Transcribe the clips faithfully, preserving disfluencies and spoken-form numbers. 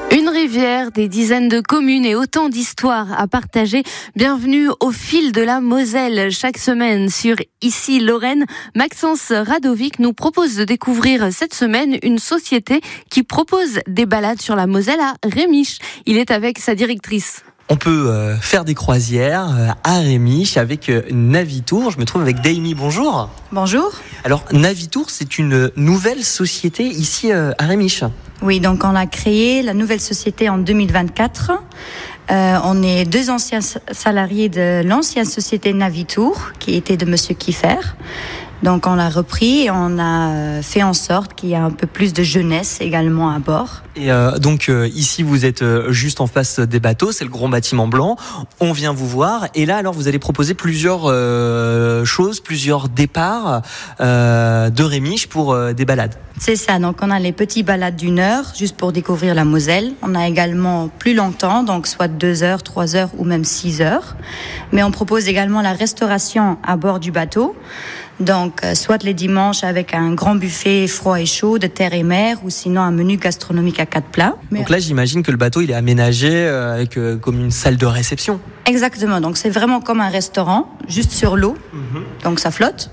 Une rivière, des dizaines de communes et autant d'histoires à partager. Bienvenue au fil de la Moselle. Chaque semaine sur Ici Lorraine, Maxence Radovic nous propose de découvrir cette semaine une société qui propose des balades sur la Moselle à Rémiche. Il est avec sa directrice. On peut euh, faire des croisières euh, à Rémiche avec euh, Navitour. Je me trouve avec Daimi. Bonjour. Bonjour. Alors Navitour, c'est une nouvelle société ici euh, à Rémiche. Oui, donc on a créé la nouvelle société en deux mille vingt-quatre. Euh, on est deux anciens salariés de l'ancienne société Navitour, qui était de Monsieur Kiffer. Donc on l'a repris et on a fait en sorte qu'il y ait un peu plus de jeunesse également à bord. Et euh, donc euh, ici vous êtes euh, juste en face des bateaux, c'est le grand bâtiment blanc. On vient vous voir et là alors vous allez proposer plusieurs euh, choses, plusieurs départs euh, de Rémiche pour euh, des balades. C'est ça, donc on a les petits balades d'une heure juste pour découvrir la Moselle. On a également plus longtemps, donc soit deux heures, trois heures ou même six heures. Mais on propose également la restauration à bord du bateau. Donc, euh, soit les dimanches avec un grand buffet froid et chaud de terre et mer, ou sinon un menu gastronomique à quatre plats. Donc là, j'imagine que le bateau, il est aménagé euh, avec euh, comme une salle de réception. Exactement. Donc, c'est vraiment comme un restaurant, juste sur l'eau. Mm-hmm. Donc, ça flotte.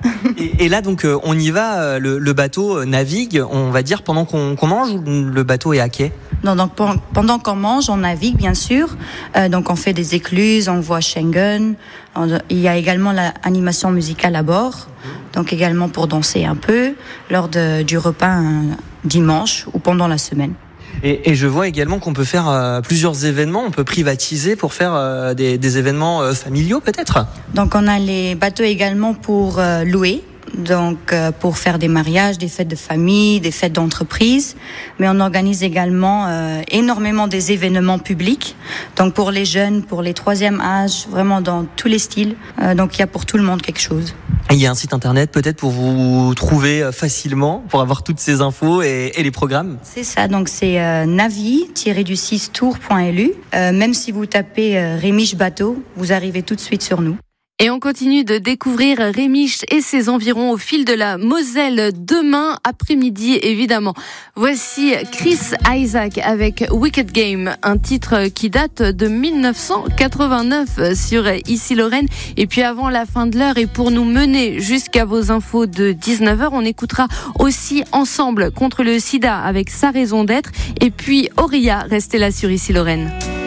et, et là, donc, euh, on y va. Euh, le, le bateau navigue, on va dire, pendant qu'on, qu'on mange, ou le bateau est à quai ? Non, donc pendant qu'on mange, on navigue bien sûr. Euh, donc on fait des écluses, on voit Schengen. On, il y a également l'animation musicale à bord, donc également pour danser un peu lors de, du repas un dimanche ou pendant la semaine. Et, et je vois également qu'on peut faire euh, plusieurs événements, on peut privatiser pour faire euh, des, des événements euh, familiaux peut-être. Donc on a les bateaux également pour euh, louer. Donc euh, pour faire des mariages, des fêtes de famille, des fêtes d'entreprise, mais on organise également euh, énormément des événements publics. Donc pour les jeunes, pour les troisième âges, vraiment dans tous les styles. Euh, donc il y a pour tout le monde quelque chose. Et il y a un site internet peut-être pour vous trouver facilement, pour avoir toutes ces infos et, et les programmes. C'est ça, donc c'est euh, navi tiret du six tour point l u. Euh, même si vous tapez euh, Rémiche Bateau, vous arrivez tout de suite sur nous. Et on continue de découvrir Rémiche et ses environs au fil de la Moselle demain après-midi, évidemment. Voici Chris Isaac avec Wicked Game, un titre qui date de dix-neuf cent quatre-vingt-neuf sur Ici Lorraine. Et puis avant la fin de l'heure et pour nous mener jusqu'à vos infos de dix-neuf heures, on écoutera aussi Ensemble contre le sida avec Sa raison d'être. Et puis Auria, restez là sur Ici Lorraine.